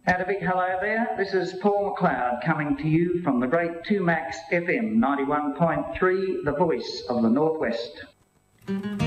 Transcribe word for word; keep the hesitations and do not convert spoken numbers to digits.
And a big hello there. This is Paul McLeod coming to you from the great two Max F M ninety-one point three, the voice of the Northwest.